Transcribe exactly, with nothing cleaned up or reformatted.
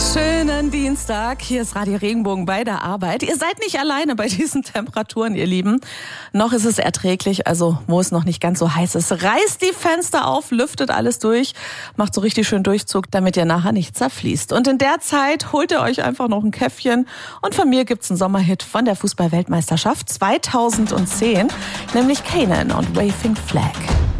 Schönen Dienstag, hier ist Radio Regenbogen bei der Arbeit. Ihr seid nicht alleine bei diesen Temperaturen, ihr Lieben. Noch ist es erträglich, also wo es noch nicht ganz so heiß ist. Reißt die Fenster auf, lüftet alles durch, macht so richtig schön Durchzug, damit ihr nachher nicht zerfließt. Und in der Zeit holt ihr euch einfach noch ein Käffchen. Und von mir gibt's einen Sommerhit von der Fußball-Weltmeisterschaft zweitausendzehn, nämlich Kanan und Waving Flag.